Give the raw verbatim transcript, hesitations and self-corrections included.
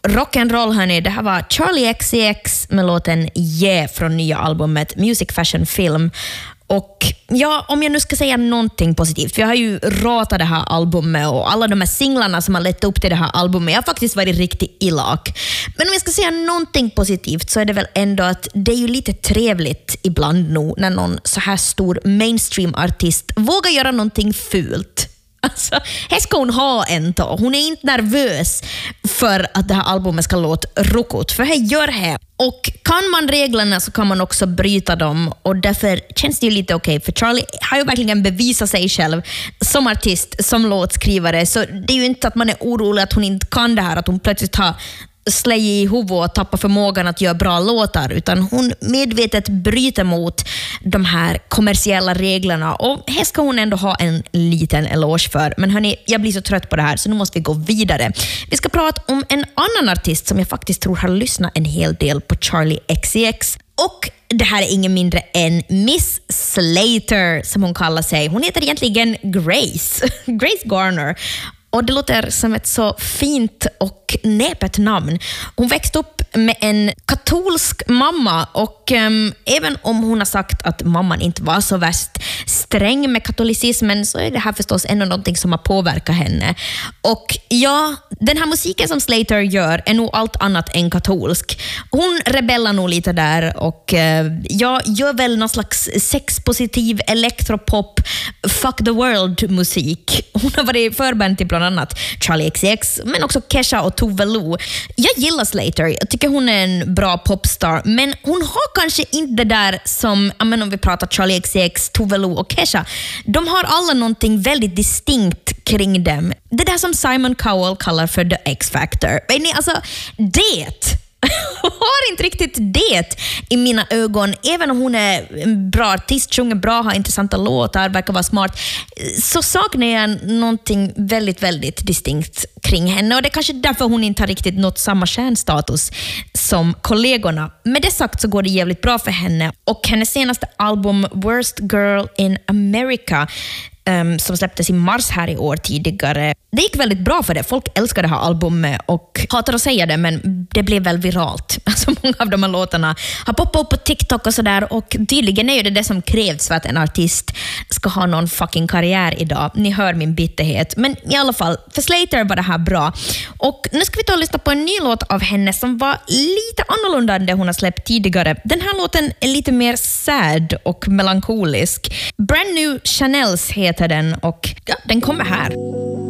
rock'n'roll hörni, det här var Charli X C X med låten Yeah från nya albumet Music Fashion Film. Och ja, om jag nu ska säga någonting positivt, för jag har ju ratat det här albumet och alla de här singlarna som har lett upp till det här albumet, jag har faktiskt varit riktigt elak. Men om jag ska säga någonting positivt så är det väl ändå att det är ju lite trevligt ibland nu när någon så här stor mainstream-artist vågar göra någonting fult. Alltså, här ska hon ha en då. Hon är inte nervös för att det här albumet ska låta ruckot, för här gör det. Och kan man reglerna så kan man också bryta dem, och därför känns det ju lite okej, för Charli har ju verkligen bevisat sig själv som artist, som låtskrivare, så det är ju inte att man är orolig att hon inte kan det här, att hon plötsligt har slä i huvudet och tappa förmågan att göra bra låtar, utan hon medvetet bryter mot de här kommersiella reglerna, och här ska hon ändå ha en liten eloge för. Men hörni, jag blir så trött på det här så nu måste vi gå vidare. Vi ska prata om en annan artist som jag faktiskt tror har lyssnat en hel del på Charli X C X, och det här är ingen mindre än Miss Slater som hon kallar sig. Hon heter egentligen Grace Grace Garner. Och det låter som ett så fint och näpet namn. Hon växte upp med en katolsk mamma, och um, även om hon har sagt att mamman inte var så värst sträng med katolicismen, så är det här förstås ändå någonting som har påverkat henne. Och ja, den här musiken som Slater gör är nog allt annat än katolsk. Hon rebellar nog lite där och uh, ja, gör väl någon slags sexpositiv elektropop fuck the world musik. Hon har varit förband till bland annat Charli X C X, men också Kesha och Tove Lo. Jag gillar Slater, jag tycker hon är en bra popstar, men hon har kanske inte det där som, men om vi pratar Charli X C X, Tove Lo och Kesha, de har alla någonting väldigt distinkt kring dem. Det där som Simon Cowell kallar för the X-factor. Vet ni, alltså det har inte riktigt det i mina ögon. Även om hon är en bra artist, sjunger bra, har intressanta låtar, verkar vara smart, så saknar jag någonting väldigt, väldigt distinkt kring henne, och det är kanske därför hon inte har riktigt nått samma stjärnstatus som kollegorna. Med det sagt så går det jävligt bra för henne, och hennes senaste album Worst Girl in America Um, som släpptes i mars här i år tidigare. Det gick väldigt bra för det. Folk älskar det här albumet och hatar att säga det, men det blev väl viralt. Alltså många av de här låtarna har poppat upp på TikTok och sådär, och tydligen är ju det det som krävs för att en artist ska ha någon fucking karriär idag. Ni hör min bitterhet. Men i alla fall, för Slater var det här bra. Och nu ska vi ta och lyssna på en ny låt av henne som var lite annorlunda än det hon har släppt tidigare. Den här låten är lite mer sad och melankolisk. Brand New Chanels heter den, och ja, den kommer här.